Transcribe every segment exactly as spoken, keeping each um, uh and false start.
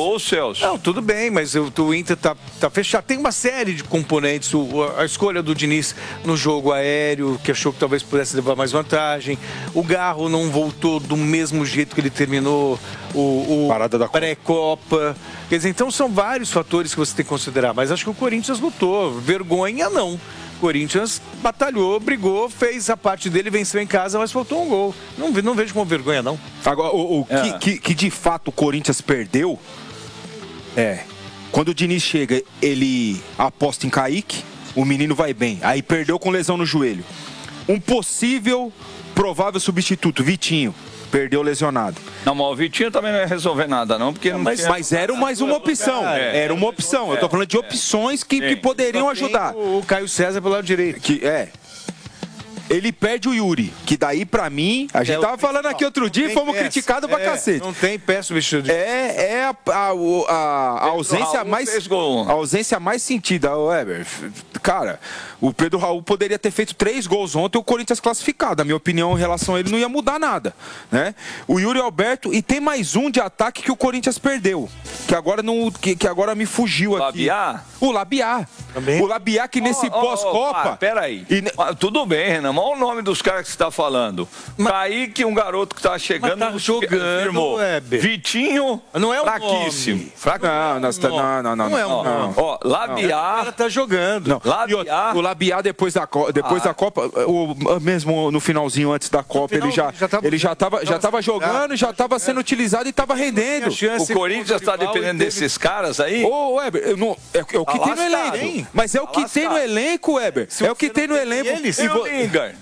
gols, Celso. Não, tudo bem, mas o, o Inter tá, tá fechado. Tem uma série de componentes. O, a escolha do Diniz no jogo aéreo, que achou que talvez pudesse levar mais vantagem. O Garro não voltou do mesmo jeito que ele terminou o, o pré-copa. Quer dizer, então são vários fatores que você tem que considerar. Mas acho que o Corinthians lutou. Vergonha, não. Corinthians batalhou, brigou, fez a parte dele, venceu em casa, mas faltou um gol. Não, não vejo como vergonha, não. Agora, o, o é. que, que, que de fato o Corinthians perdeu é quando o Diniz chega, ele aposta em Kaique, o menino vai bem, aí perdeu com lesão no joelho. Um possível, provável substituto, Vitinho. Perdeu lesionado. Não, mas o Vitinho também não ia resolver nada, não, porque... Não mas, tinha... mas era mais uma opção. É, era uma opção. Eu tô falando de opções que, que poderiam ajudar. O Caio César pelo lado direito. Que, é. Ele perde o Yuri, que daí pra mim, a gente é, tava falando aqui outro dia e fomos criticados pra é, cacete. Não tem peça vestido de... É, é a, a, a, a ausência mais a ausência mais sentida, Weber. Cara, o Pedro Raul poderia ter feito três gols ontem, o Corinthians classificado. Na minha opinião, em relação a ele, não ia mudar nada, né? O Yuri Alberto, e tem mais um de ataque que o Corinthians perdeu, que agora não, que, que agora me fugiu aqui. Labiá? O Labiá. Também? O Labiá que nesse oh, pós-copa... Oh, oh, peraí. E... Tudo bem, Renan. Olha o nome dos caras que você está falando. Mas... Kaique, um garoto que está chegando... Mas tá jogando, Weber. Vitinho, não é um fraquíssimo. Fraco... Não, não, não, não, não. Não é um nome. Ó, Labiá... O cara tá jogando. Não. Labiá... O Labiá, depois da, depois ah. da Copa, o, mesmo no finalzinho antes da Copa, ele já estava ele já tava, já tava jogando, já estava sendo utilizado e estava rendendo. O Corinthians está dependendo desses caras aí? Ô, Weber, eu não, é, é o que tem no elenco. Mas é o que tem no elenco, Weber. É o que tem no elenco. E o Lingard?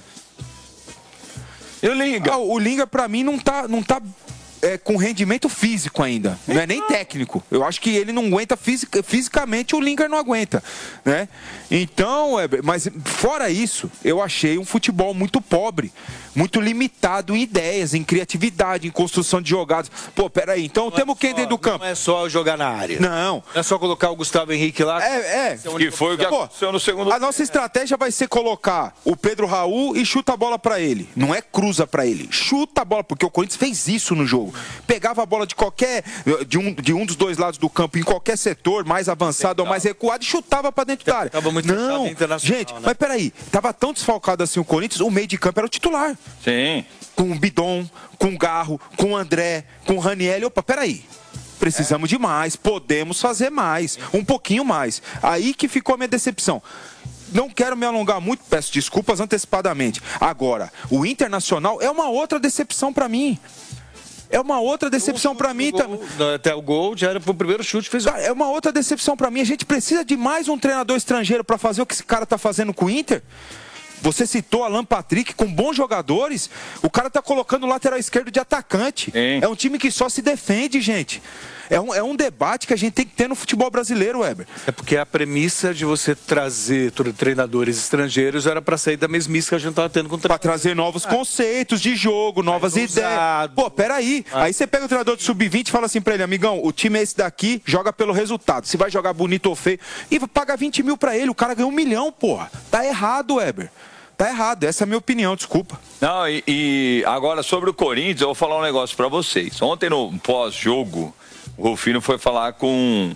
E o Lingard? Ah, o Lingard, pra mim, não tá, não tá é, com rendimento físico ainda. Não é nem técnico. Eu acho que ele não aguenta fisic, fisicamente, o Lingard não aguenta, né? Então, Weber, mas fora isso, eu achei um futebol muito pobre. Muito limitado em ideias, em criatividade, em construção de jogadas. Pô, peraí, então não temos é quem só, dentro do campo? Não é só jogar na área. Não. Não é só colocar o Gustavo Henrique lá. É, é. Que foi o que aconteceu no segundo A nossa estratégia vai ser colocar o Pedro Raul e chuta a bola pra ele. Não é cruza pra ele. Chuta a bola, porque o Corinthians fez isso no jogo. Pegava a bola de qualquer, de um, de um dos dois lados do campo, em qualquer setor, mais avançado ou mais recuado, e chutava pra dentro da área. Tava muito não, gente, né? Mas peraí, tava tão desfalcado assim o Corinthians, o meio de campo era o titular. Sim. Com o Bidon, com o Garro, com o André, com o Raniel. Opa, peraí. Precisamos é. de mais, podemos fazer mais, um pouquinho mais. Aí que ficou a minha decepção. Não quero me alongar muito, peço desculpas antecipadamente. Agora, o Internacional é uma outra decepção para mim. É uma outra decepção para mim também. Até o gol já era pro primeiro chute, fez. Cara, é uma outra decepção para mim. A gente precisa de mais um treinador estrangeiro para fazer o que esse cara tá fazendo com o Inter. Você citou Alan Patrick com bons jogadores. O cara tá colocando o lateral esquerdo de atacante. Sim. É um time que só se defende, gente. É um, é um debate que a gente tem que ter no futebol brasileiro, Weber. É porque a premissa de você trazer treinadores estrangeiros era para sair da mesmice que a gente tava tendo com o treinador. Para trazer novos ah. conceitos de jogo, novas mais ideias. Usado. Pô, peraí. Ah. Aí você pega o treinador de sub vinte e fala assim pra ele, amigão, o time é esse daqui, joga pelo resultado. Se vai jogar bonito ou feio. E paga vinte mil pra ele. O cara ganhou um milhão, porra. Tá errado, Weber. Tá errado, essa é a minha opinião, desculpa. Não, e, e agora sobre o Corinthians, eu vou falar um negócio pra vocês. Ontem no pós-jogo, o Rufino foi falar com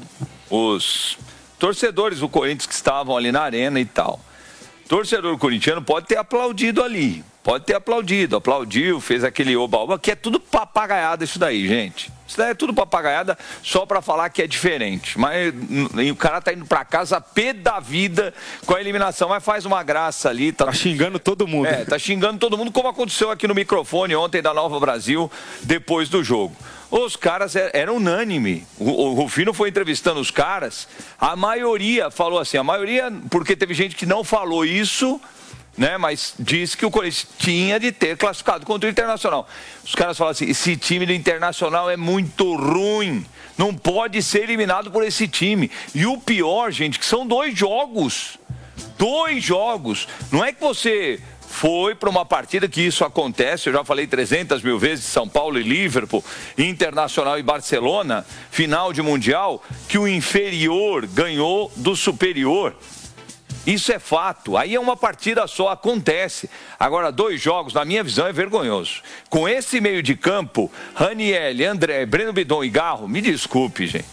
os torcedores do Corinthians que estavam ali na arena e tal. Torcedor corintiano pode ter aplaudido ali, pode ter aplaudido, aplaudiu, fez aquele oba-oba, que é tudo papagaiada isso daí, gente. Isso daí é tudo papagaiada só pra falar que é diferente. Mas e o cara tá indo pra casa pé da vida com a eliminação, mas faz uma graça ali. Tá, tá xingando todo mundo. É, tá xingando todo mundo, como aconteceu aqui no microfone ontem da Nova Brasil, depois do jogo. Os caras eram unânime. O, o Rufino foi entrevistando os caras, a maioria falou assim, a maioria, porque teve gente que não falou isso, né, mas disse que o Corinthians tinha de ter classificado contra o Internacional. Os caras falam assim, esse time do Internacional é muito ruim, não pode ser eliminado por esse time. E o pior, gente, que são dois jogos. Dois jogos. Não é que você foi para uma partida que isso acontece, eu já falei trezentas mil vezes, São Paulo e Liverpool, Internacional e Barcelona, final de Mundial, que o inferior ganhou do superior. Isso é fato. Aí é uma partida só, acontece. Agora, dois jogos, na minha visão, é vergonhoso. Com esse meio de campo, Raniel, André, Breno Bidon e Garro, me desculpe, gente.